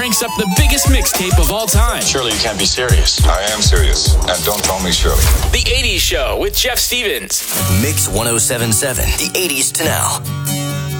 ranks up the biggest mixtape of all time. Surely you can't be serious. I am serious, and don't call me Shirley. The 80s Show with Jeff Stevens. Mix 1077, the 80s to now.